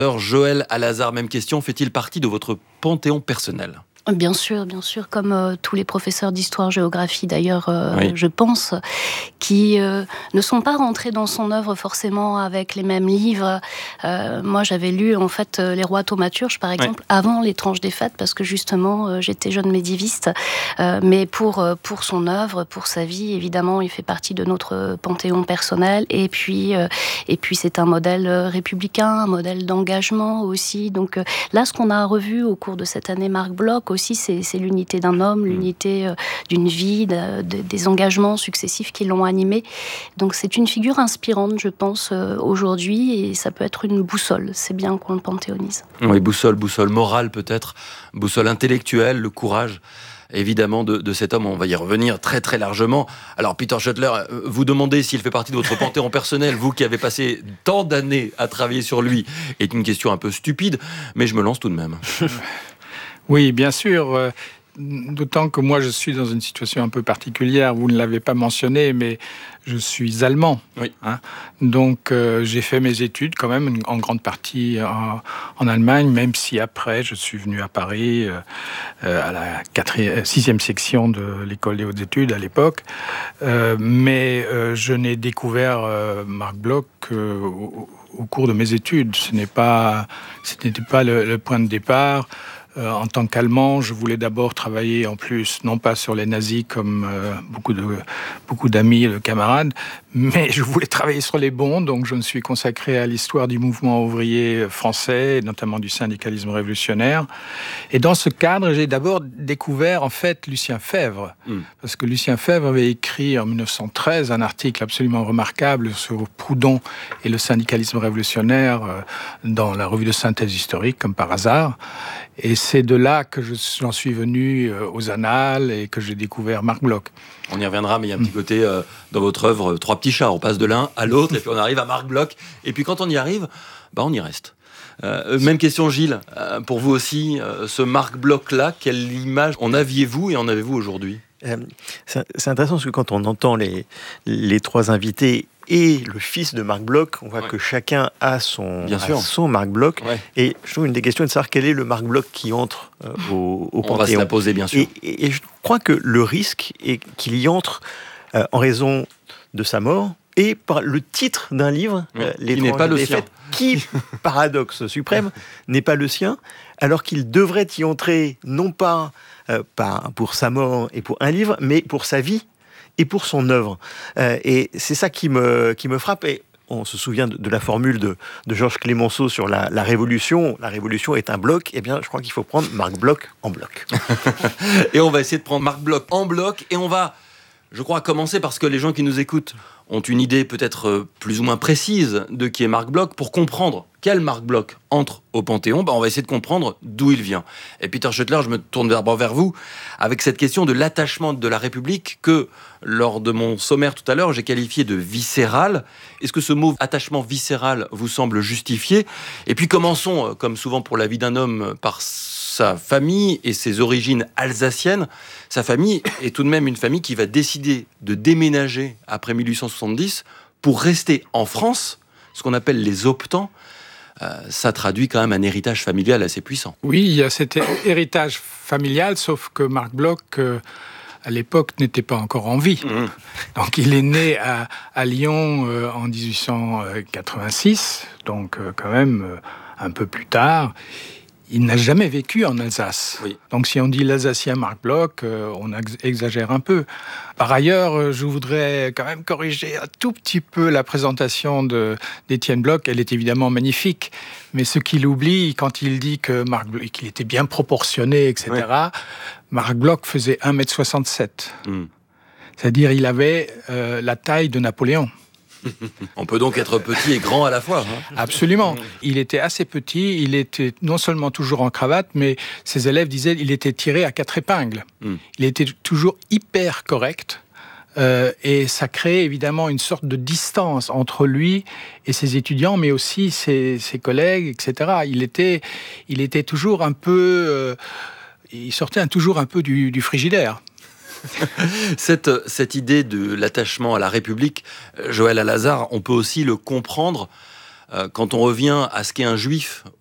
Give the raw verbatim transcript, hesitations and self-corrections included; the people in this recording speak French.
Alors, Joëlle Alazard, même question, fait-il partie de votre panthéon personnel ? Bien sûr, bien sûr, comme euh, tous les professeurs d'histoire-géographie d'ailleurs, euh, oui. je pense, qui euh, ne sont pas rentrés dans son œuvre forcément avec les mêmes livres. Euh, moi, j'avais lu en fait euh, Les Rois thaumaturges, par exemple, oui. avant L'étrange des fêtes, parce que justement, euh, j'étais jeune médiéviste. Euh, mais pour euh, pour son œuvre, pour sa vie, évidemment, il fait partie de notre panthéon personnel. Et puis euh, et puis c'est un modèle républicain, un modèle d'engagement aussi. Donc euh, là, ce qu'on a revu au cours de cette année Marc Bloch aussi, c'est, c'est l'unité d'un homme, l'unité euh, d'une vie, de, de, des engagements successifs qui l'ont animé. Donc c'est une figure inspirante, je pense, euh, aujourd'hui, et ça peut être une boussole. C'est bien qu'on le panthéonise. Oui, boussole, boussole morale peut-être, boussole intellectuelle, le courage évidemment de, de cet homme. On va y revenir très très largement. Alors Peter Schoettler, vous demandez s'il fait partie de votre panthéon personnel, vous qui avez passé tant d'années à travailler sur lui, est une question un peu stupide, mais je me lance tout de même. Oui, bien sûr. D'autant que moi, je suis dans une situation un peu particulière. Vous ne l'avez pas mentionné, mais je suis allemand. Oui. Hein. Donc, euh, j'ai fait mes études quand même en grande partie en, en Allemagne, même si après, je suis venu à Paris euh, à la quatrième, sixième section de l'école des hautes études à l'époque. Euh, mais euh, je n'ai découvert euh, Marc Bloch euh, au, au cours de mes études. Ce n'est pas, ce n'était pas le, le point de départ. Euh, en tant qu'Allemand, je voulais d'abord travailler en plus, non pas sur les nazis comme euh, beaucoup, de, beaucoup d'amis et de camarades, mais je voulais travailler sur les bons, donc je me suis consacré à l'histoire du mouvement ouvrier français, et notamment du syndicalisme révolutionnaire. Et dans ce cadre, j'ai d'abord découvert en fait Lucien Febvre, mmh. parce que Lucien Febvre avait écrit en dix-neuf cent treize un article absolument remarquable sur Proudhon et le syndicalisme révolutionnaire euh, dans la revue de synthèse historique, comme par hasard. Et c'est de là que je, j'en suis venu aux Annales et que j'ai découvert Marc Bloch. On y reviendra, mais il y a un petit côté euh, dans votre œuvre, trois petits chats. On passe de l'un à l'autre et puis on arrive à Marc Bloch. Et puis quand on y arrive, bah on y reste. Euh, même question, Gilles. Euh, pour vous aussi, euh, ce Marc Bloch-là, quelle image en aviez-vous et en avez-vous aujourd'hui ? euh, c'est, c'est intéressant parce que quand on entend les, les trois invités et le fils de Marc Bloch, on voit ouais. que chacun a son, a son Marc Bloch. Ouais. Et je trouve une des questions est de savoir quel est le Marc Bloch qui entre euh, au, au Panthéon. On va se la poser, bien sûr. Et, et, et je crois que le risque est qu'il y entre euh, en raison de sa mort et par le titre d'un livre, ouais. euh, Les qui n'est pas le sien. Fêtes, qui, paradoxe suprême, n'est pas le sien, alors qu'il devrait y entrer non pas euh, par, pour sa mort et pour un livre, mais pour sa vie et pour son œuvre. Euh, et c'est ça qui me, qui me frappe. Et on se souvient de, de la formule de, de Georges Clemenceau sur la, la Révolution. La Révolution est un bloc. Eh bien, je crois qu'il faut prendre Marc Bloch en bloc. Et on va essayer de prendre Marc Bloch en bloc. Et on va, je crois, commencer parce que les gens qui nous écoutent ont une idée peut-être plus ou moins précise de qui est Marc Bloch. Pour comprendre quel Marc Bloch entre au Panthéon, bah on va essayer de comprendre d'où il vient. Et Peter Schoettler, je me tourne d'abord vers vous avec cette question de l'attachement de la République que, lors de mon sommaire tout à l'heure, j'ai qualifié de viscéral. Est-ce que ce mot attachement viscéral vous semble justifié ? Et puis commençons, comme souvent pour la vie d'un homme, par sa famille et ses origines alsaciennes. Sa famille est tout de même une famille qui va décider de déménager après mille huit cent soixante-dix pour rester en France, ce qu'on appelle les optants. Euh, ça traduit quand même un héritage familial assez puissant. Oui, il y a cet héritage familial, sauf que Marc Bloch, euh, à l'époque, n'était pas encore en vie. Mmh. Donc il est né à, à Lyon euh, en dix-huit cent quatre-vingt-six, donc euh, quand même euh, un peu plus tard. Il n'a jamais vécu en Alsace. Oui. Donc si on dit l'Alsacien Marc Bloch, euh, on exagère un peu. Par ailleurs, je voudrais quand même corriger un tout petit peu la présentation de, d'Étienne Bloch. Elle est évidemment magnifique, mais ce qu'il oublie quand il dit que Marc Bloch, qu'il était bien proportionné, et cetera. Oui. Marc Bloch faisait un mètre soixante-sept. Mm. C'est-à-dire il avait euh, la taille de Napoléon. On peut donc être petit et grand à la fois. Hein. Absolument. Il était assez petit, il était non seulement toujours en cravate, mais ses élèves disaient qu'il était tiré à quatre épingles. Mm. Il était toujours hyper correct. Euh, et ça crée évidemment une sorte de distance entre lui et ses étudiants, mais aussi ses, ses collègues, et cetera. Il était, il était toujours un peu... Euh, il sortait toujours un peu du, du frigidaire. cette, cette idée de l'attachement à la République, Joëlle Alazard, on peut aussi le comprendre euh, quand on revient à ce qu'est un juif